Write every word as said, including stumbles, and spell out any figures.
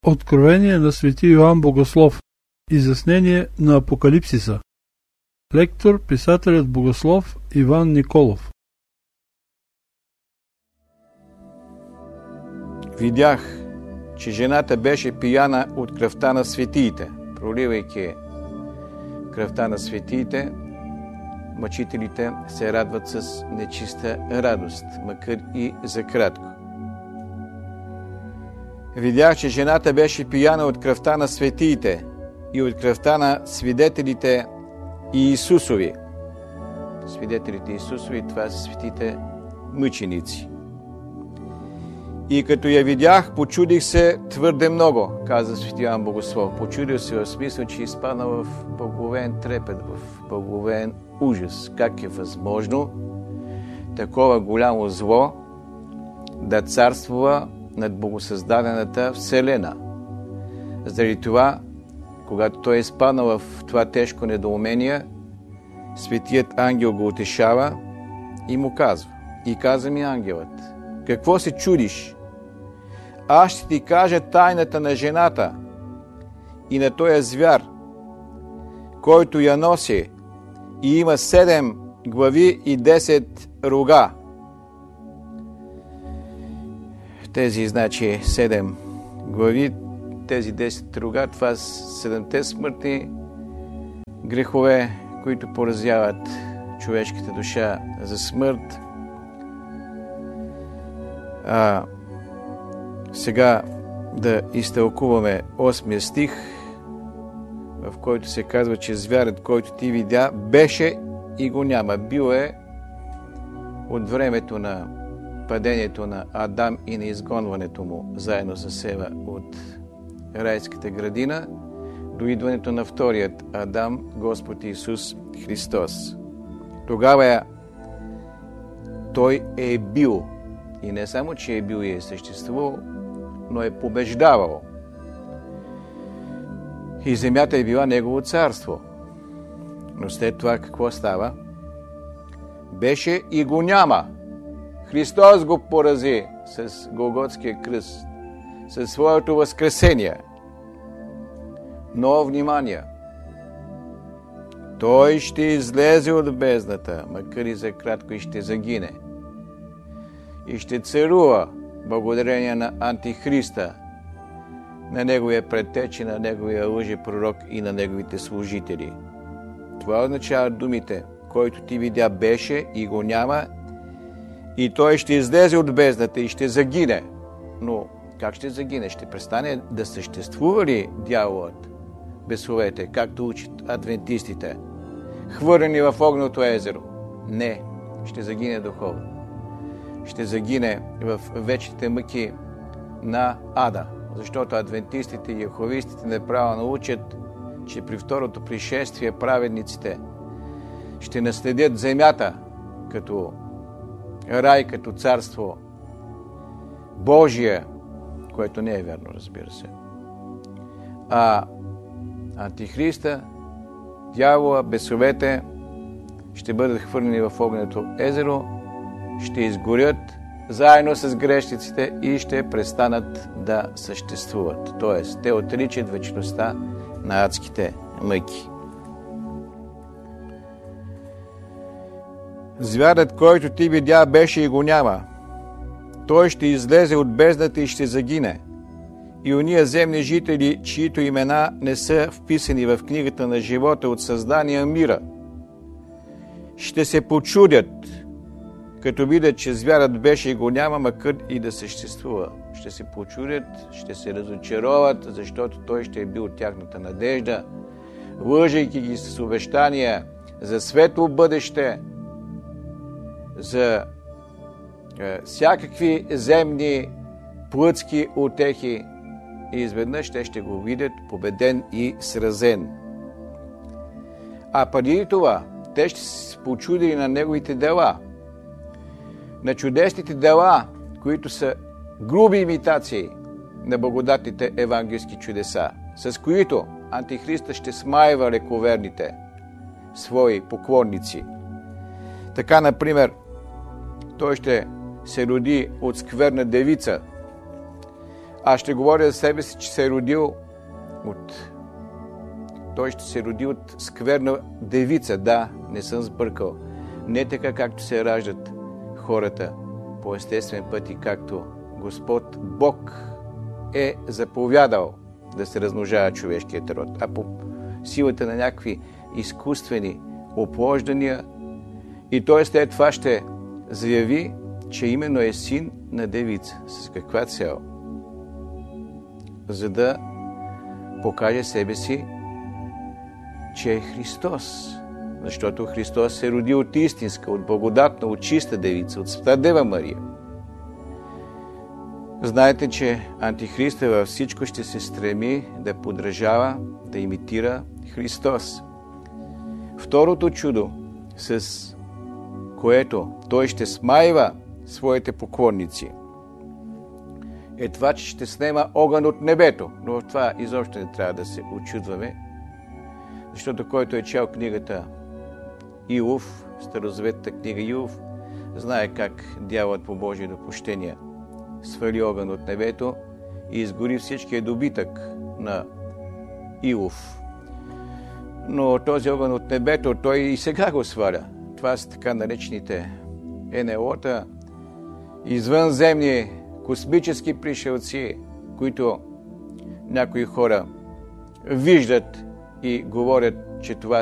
Откровение на свети Йоан Богослов. Изяснение на Апокалипсиса. Лектор, писателят богослов Иван Николов. Видях, че жената беше пияна от кръвта на светиите. Проливайки кръвта на светиите, мъчителите се радват с нечиста радост, макар и за кратко. Видях, че жената беше пияна от кръвта на светиите и от кръвта на свидетелите Иисусови. Свидетелите Иисусови, това са светите мъченици. И като я видях, почудих се твърде много, каза свети Йоан Богослов. Почудил се в смисъл, че изпадна в благовен трепет, в благовен ужас. Как е възможно такова голямо зло да царствува над богосъздадената вселена? Заради това, когато той е изпаднал в това тежко недоумение, светият ангел го утешава и му казва. И каза ми ангелът: какво се чудиш? Аз ще ти кажа тайната на жената и на този звяр, който я носи и има седем глави и десет рога. Тези, значи, седем глави, тези десет рога, това са седемте смъртни грехове, които поразяват човешката душа за смърт. А, сега да изтълкуваме осмия стих, в който се казва, че звярът, който ти видя, беше и го няма. Бил е от времето на падението на Адам и на изгонването му заедно с Ева от райската градина до идването на вторият Адам, Господ Исус Христос. Тогава той е бил. И не само, че е бил и е съществувал, но е побеждавал. И земята е била негово царство. Но след това какво става? Беше и го няма. Христос го порази с Голготския кръст, със своето възкресение. Но, внимание! Той ще излезе от бездната, макар и за кратко, и ще загине. И ще царува благодарение на Антихриста, на неговия предтечи, на неговия лъжепророк и на неговите служители. Това означава думите, който ти видя беше и го няма, и той ще излезе от бездната и ще загине. Но как ще загине? Ще престане да съществува ли дяволът, бесовете, както учат адвентистите, хвърлени в огненото езеро? Не, ще загине духовно. Ще загине в вечните мъки на ада. Защото адвентистите и яховистите неправилно учат, че при второто пришествие праведниците ще наследят земята като рай, като царство Божие, което не е вярно, разбира се. А Антихриста, дявола, бесовете ще бъдат хвърлени в огненото езеро, ще изгорят заедно с грешниците и ще престанат да съществуват. Тоест, те отричат вечността на адските мъки. Звярът, който ти видя, беше и го няма. Той ще излезе от бездната и ще загине. И ония земни жители, чието имена не са вписани в книгата на живота от създания мира, ще се почудят, като видят, че звярат беше и го няма, макар и да съществува. Ще се почудят, ще се разочароват, защото той ще е бил тяхната надежда, лъжейки ги с обещания за светло бъдеще, за е, всякакви земни плътски утехи, и изведнъж те ще го видят победен и сразен. А преди това, те ще се почудили на неговите дела, на чудесните дела, които са груби имитации на благодатните евангелски чудеса, с които Антихриста ще смайва лековерните свои поклонници. Така, например, той ще се роди от скверна девица, Аз ще говоря за себе си, че се е родил от... Той ще се роди от скверна девица. Да, не съм сбъркал. Не така, както се раждат хората по естествен път и както Господ Бог е заповядал да се размножава човешкият род, а по силата на някакви изкуствени оплождания. И той след това ще заяви, че именно е син на девица. С каква цел? За да покаже себе си, че е Христос. Защото Христос се роди от истинска, от благодатна, от чиста девица, от Света Дева Мария. Знаете, че Антихристът във всичко ще се стреми да подражава, да имитира Христос. Второто чудо, с което той ще смайва своите поклонници, е това, че ще снема огън от небето. Но в това изобщо не трябва да се очудваме, защото който е чел книгата Иов, старозаветната книга Иов, знае как дяволът по Божие допущение свали огън от небето и изгори всичкия добитък на Иов. Но този огън от небето, той и сега го сваля. Това са така наречените ен ел о-та, извънземни космически пришелци, които някои хора виждат и говорят, че това